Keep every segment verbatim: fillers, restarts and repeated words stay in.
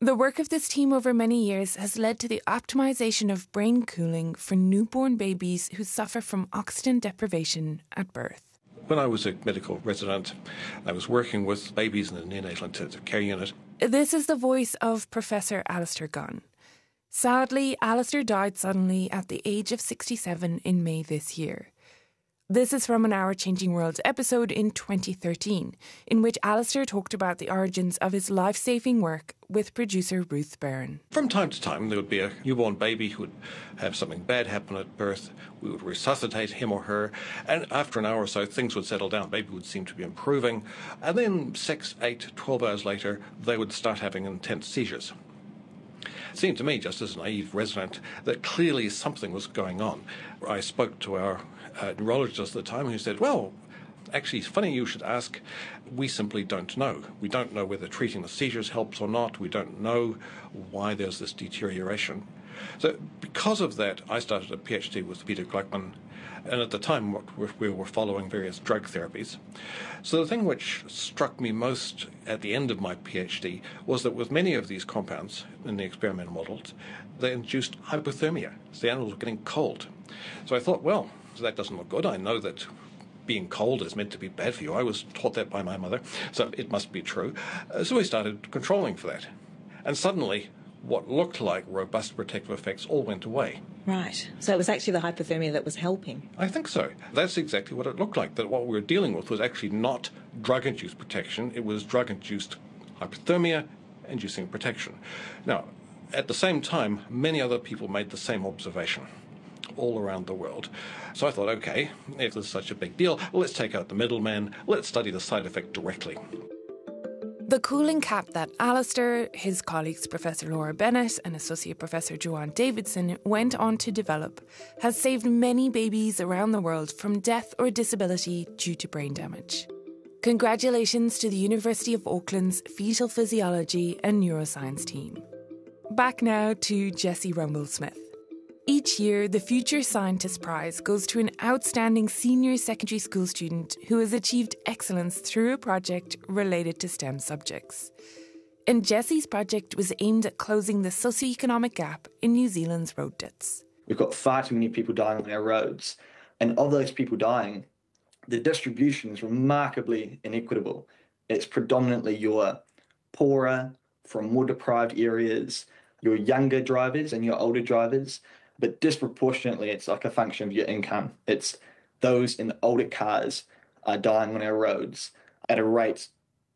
The work of this team over many years has led to the optimization of brain cooling for newborn babies who suffer from oxygen deprivation at birth. When I was a medical resident, I was working with babies in the neonatal intensive care unit. This is the voice of Professor Alistair Gunn. Sadly, Alistair died suddenly at the age of sixty-seven in May this year. This is from an Our Changing Worlds episode in twenty thirteen, in which Alistair talked about the origins of his life-saving work with producer Ruth Byrne. From time to time, there would be a newborn baby who would have something bad happen at birth. We would resuscitate him or her, and after an hour or so, things would settle down. Baby would seem to be improving, and then six, eight, twelve hours later, they would start having intense seizures. It seemed to me, just as a naive resident, that clearly something was going on. I spoke to our uh, neurologist at the time, who said, well, actually, it's funny you should ask. We simply don't know. We don't know whether treating the seizures helps or not. We don't know why there's this deterioration. So because of that, I started a PhD with Peter Gluckman, and at the time we were following various drug therapies. So the thing which struck me most at the end of my PhD was that with many of these compounds in the experimental models, they induced hypothermia. So the animals were getting cold. So I thought, well, that doesn't look good. I know that being cold is meant to be bad for you. I was taught that by my mother, so it must be true. Uh, so we started controlling for that. And suddenly, what looked like robust protective effects all went away. Right. So it was actually the hypothermia that was helping? I think so. That's exactly what it looked like, that what we were dealing with was actually not drug-induced protection. It was drug-induced hypothermia inducing protection. Now, at the same time, many other people made the same observation all around the world. So I thought, okay, if this is such a big deal, let's take out the middleman, let's study the side effect directly. The cooling cap that Alistair, his colleagues Professor Laura Bennett and Associate Professor Joanne Davidson went on to develop has saved many babies around the world from death or disability due to brain damage. Congratulations to the University of Auckland's Fetal Physiology and Neuroscience team. Back now to Jessie Rumble-Smith. Each year, the Future Scientist Prize goes to an outstanding senior secondary school student who has achieved excellence through a project related to STEM subjects. And Jessie's project was aimed at closing the socioeconomic gap in New Zealand's road deaths. We've got far too many people dying on our roads. And of those people dying, the distribution is remarkably inequitable. It's predominantly your poorer, from more deprived areas, your younger drivers and your older drivers. But disproportionately, it's like a function of your income. It's those in the older cars are dying on our roads at a rate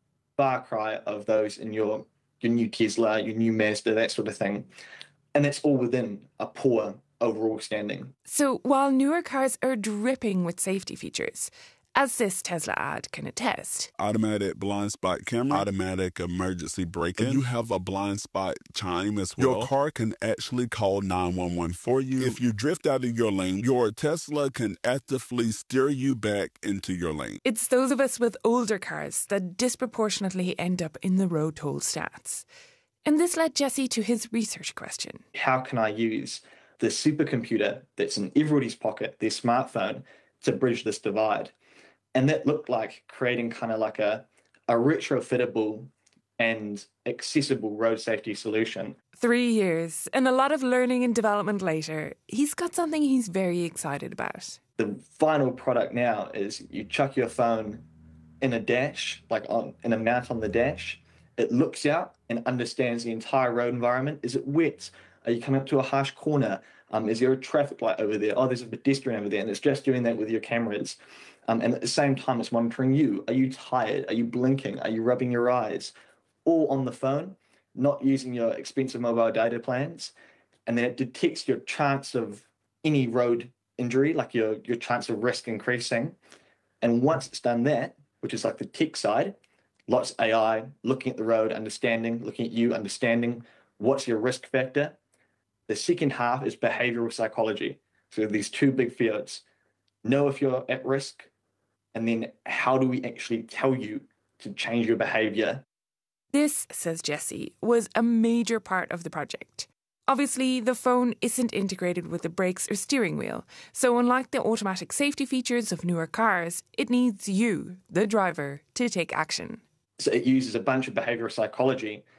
far cry of those in your, your new Tesla, your new Mazda, that sort of thing. And it's all within a poor overall standing. So while newer cars are dripping with safety features, as this Tesla ad can attest. Automatic blind spot camera, automatic emergency braking. You have a blind spot chime as well. Your car can actually call nine one one for you. If you drift out of your lane, your Tesla can actively steer you back into your lane. It's those of us with older cars that disproportionately end up in the road toll stats. And this led Jessie to his research question. How can I use the supercomputer that's in everybody's pocket, their smartphone, to bridge this divide? And that looked like creating kind of like a, a retrofittable and accessible road safety solution. Three years and a lot of learning and development later, he's got something he's very excited about. The final product now is you chuck your phone in a dash, like on, in a mount on the dash. It looks out and understands the entire road environment. Is it wet? Are you coming up to a harsh corner? Um, is there a traffic light over there? Oh, there's a pedestrian over there. And it's just doing that with your cameras. Um, and at the same time, it's monitoring you. Are you tired? Are you blinking? Are you rubbing your eyes? All on the phone, not using your expensive mobile data plans. And then it detects your chance of any road injury, like your, your chance of risk increasing. And once it's done that, which is like the tech side, lots of A I, looking at the road, understanding, looking at you, understanding what's your risk factor. The second half is behavioral psychology. So these two big fields. Know if you're at risk, and then how do we actually tell you to change your behaviour? This, says Jessie, was a major part of the project. Obviously, the phone isn't integrated with the brakes or steering wheel, so unlike the automatic safety features of newer cars, it needs you, the driver, to take action. So it uses a bunch of behavioural psychology